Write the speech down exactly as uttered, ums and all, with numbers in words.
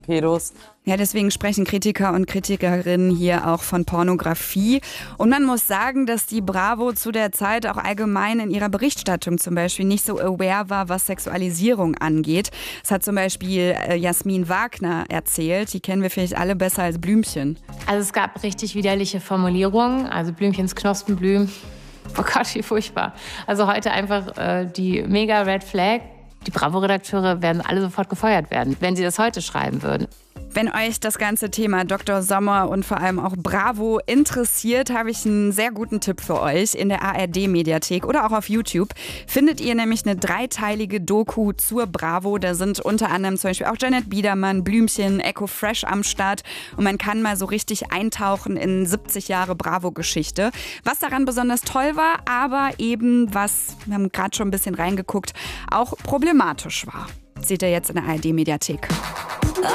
Pedos. Ja, deswegen sprechen Kritiker und Kritikerinnen hier auch von Pornografie. Und man muss sagen, dass die Bravo zu der Zeit auch allgemein in ihrer Berichterstattung zum Beispiel nicht so aware war, was Sexualisierung angeht. Das hat zum Beispiel äh, Jasmin Wagner erzählt. Die kennen wir vielleicht alle besser als Blümchen. Also es gab richtig widerliche Formulierungen. Also Blümchens Knospenblüm. Oh Gott, wie furchtbar. Also heute einfach äh, die mega Red Flag. Die Bravo-Redakteure werden alle sofort gefeuert werden, wenn sie das heute schreiben würden. Wenn euch das ganze Thema Doktor Sommer und vor allem auch Bravo interessiert, habe ich einen sehr guten Tipp für euch. In der A R D-Mediathek oder auch auf YouTube findet ihr nämlich eine dreiteilige Doku zur Bravo. Da sind unter anderem zum Beispiel auch Janet Biedermann, Blümchen, Echo Fresh am Start. Und man kann mal so richtig eintauchen in siebzig Jahre Bravo-Geschichte. Was daran besonders toll war, aber eben, was, wir haben gerade schon ein bisschen reingeguckt, auch problematisch war. Seht ihr jetzt in der A R D-Mediathek.